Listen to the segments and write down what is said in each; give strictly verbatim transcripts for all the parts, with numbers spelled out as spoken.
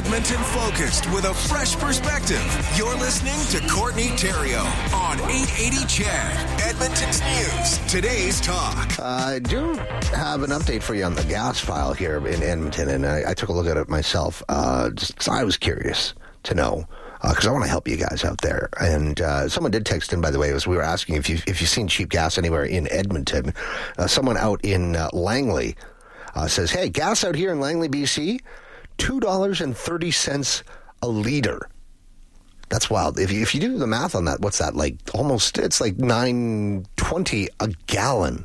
Edmonton focused with a fresh perspective. You're listening to Courtney Theriault on eight eighty C H E D, Edmonton's news. Today's talk. I do have an update for you on the gas file here in Edmonton, and I, I took a look at it myself. Uh, just 'cause I was curious to know. Because uh, I want to help you guys out there. And uh, someone did text in, by the way, as we were asking if, you, if you've seen cheap gas anywhere in Edmonton. Uh, someone out in uh, Langley uh, says, hey, gas out here in Langley, B C, two dollars and thirty cents a liter. That's wild. If you, if you do the math on that, what's that, like almost, it's like nine twenty a gallon.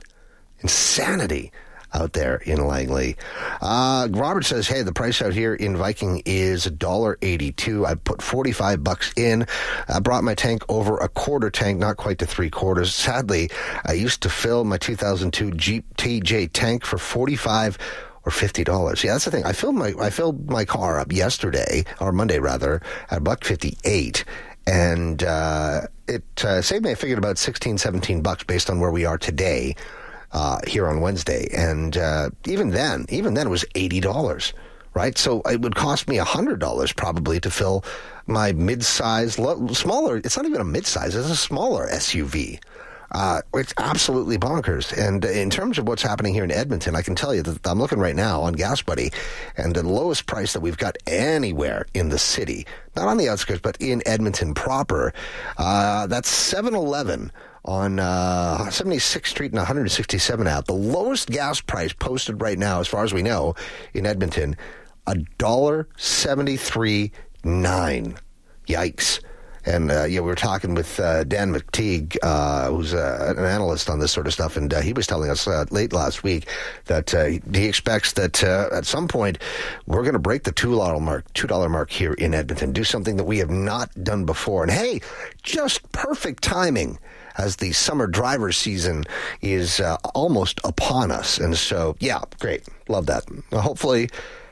Insanity out there in Langley. Uh, Robert says, hey, the price out here in Viking is one dollar eighty-two. I put forty-five bucks in. I brought my tank over a quarter tank, not quite to three quarters. Sadly, I used to fill my two thousand two Jeep T J tank for forty-five or fifty dollars. Yeah, that's the thing. I filled my I filled my car up yesterday, or Monday rather, at a buck fifty-eight. And uh, it uh, saved me, I figured, about sixteen, seventeen bucks based on where we are today. Uh, here on Wednesday. And uh, even then, even then it was eighty dollars, right? So it would cost me one hundred dollars probably to fill my mid-size, lo- smaller, it's not even a mid-size, it's a smaller S U V. Uh, it's absolutely bonkers. And in terms of what's happening here in Edmonton, I can tell you that I'm looking right now on GasBuddy, and the lowest price that we've got anywhere in the city, not on the outskirts, but in Edmonton proper, uh, that's seven eleven on uh, seventy-sixth Street and one hundred sixty-seven out. The lowest gas price posted right now, as far as we know, in Edmonton, one dollar seventy-three nine. Yikes. And, uh, yeah, we were talking with uh, Dan McTeague, uh, who's uh, an analyst on this sort of stuff, and uh, he was telling us uh, late last week that uh, he expects that uh, at some point we're going to break the two dollar mark, two dollar mark here in Edmonton, do something that we have not done before. And, hey, just perfect timing as the summer driver season is uh, almost upon us. And so, yeah, great. Love that. Well, hopefully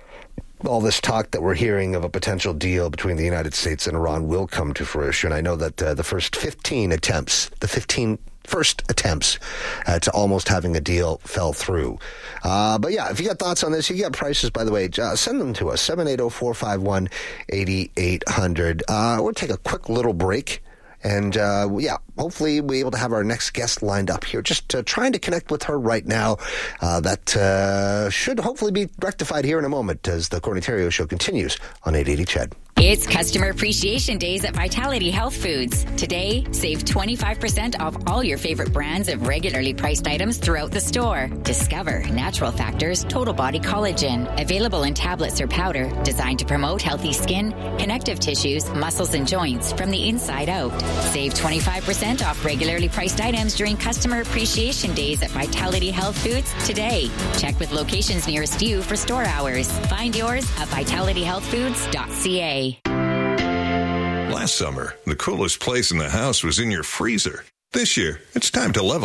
all this talk that we're hearing of a potential deal between the United States and Iran will come to fruition. I know that uh, the first fifteen attempts, the fifteen first attempts uh, to almost having a deal fell through. Uh, but yeah, if you got thoughts on this, you got prices, by the way, uh, send them to us, seven eight zero, four five one, eight eight zero zero. Uh, we'll take a quick little break. And, uh, yeah, hopefully we'll be able to have our next guest lined up here. Just uh, trying to connect with her right now. Uh, that uh, should hopefully be rectified here in a moment as the Courtney Theriault Show continues on eight eighty C H E D. It's Customer Appreciation Days at Vitality Health Foods. Today, save twenty-five percent off all your favorite brands of regularly priced items throughout the store. Discover Natural Factors Total Body Collagen, available in tablets or powder, designed to promote healthy skin, connective tissues, muscles, and joints from the inside out. Save twenty-five percent off regularly priced items during Customer Appreciation Days at Vitality Health Foods today. Check with locations nearest you for store hours. Find yours at vitality health foods dot c a. Last summer, the coolest place in the house was in your freezer. This year, it's time to level